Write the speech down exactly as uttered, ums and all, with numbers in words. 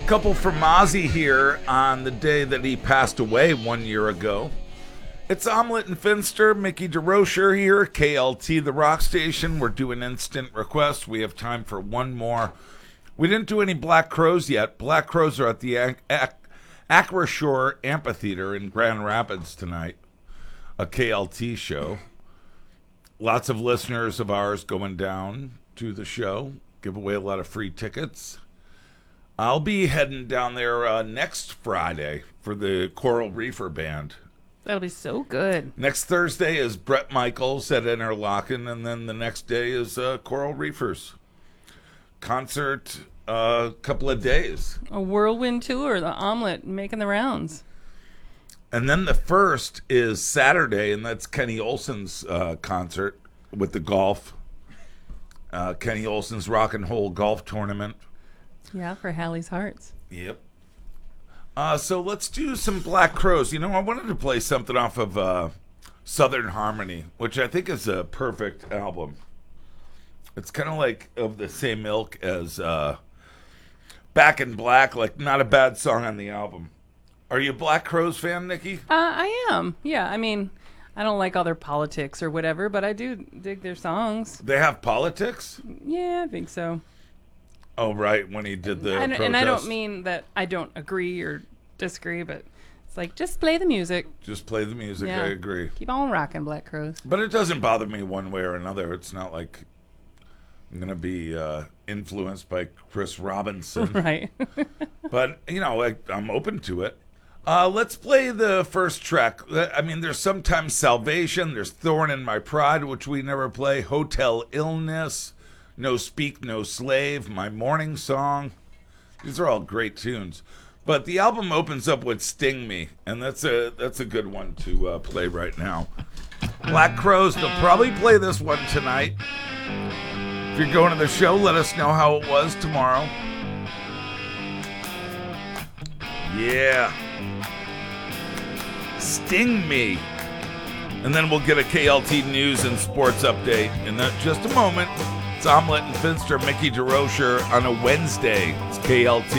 Couple from Ozzy here on the day that he passed away one year ago. It's Omelette and Finster, Mickey DeRocher here, K L T, the rock station. We're doing instant requests. We have time for one more. We didn't do any Black Crowes yet. Black Crowes are at the Ac- Ac- Acrashore Amphitheater in Grand Rapids tonight, a K L T show. Lots of listeners of ours going down to the show. Give away a lot of free tickets. I'll be heading down there uh, next Friday for the Coral Reefer Band. That'll be so good. Next Thursday is Bret Michaels at Interlochen, and then the next day is uh, Coral Reefers. Concert, a uh, couple of days. A whirlwind tour, the Omelette making the rounds. And then the first is Saturday, and that's Kenny Olson's uh, concert with the golf. Uh, Kenny Olson's Rock and Roll Golf Tournament. Yeah, for Hallie's Hearts. Yep. Uh, so let's do some Black Crowes. You know, I wanted to play something off of uh, Southern Harmony, which I think is a perfect album. It's kind of like of the same ilk as uh, Back in Black, like not a bad song on the album. Are you a Black Crowes fan, Nikki? Uh, I am. Yeah, I mean, I don't like all their politics or whatever, but I do dig their songs. They have politics? Yeah, I think so. Oh, right, when he did the and, protest. and I don't mean that I don't agree or disagree, but it's like, just play the music. Just play the music, Yeah. I agree. Keep on rocking, Black Crowes. But it doesn't bother me one way or another. It's not like I'm going to be uh, influenced by Chris Robinson. Right. But, you know, I, I'm open to it. Uh, let's play the first track. I mean, there's sometimes Salvation. There's Thorn in My Pride, which we never play. Hotel Illness. No Speak, No Slave. My Morning Song. These are all great tunes. But the album opens up with Sting Me, and that's a that's a good one to uh, play right now. Black Crowes, they'll probably play this one tonight. If you're going to the show, let us know how it was tomorrow. Yeah. Sting Me. And then we'll get a K L T News and Sports update in that just a moment. It's Omelette and Finster, Mickey DeRocher on a Wednesday. It's K L T.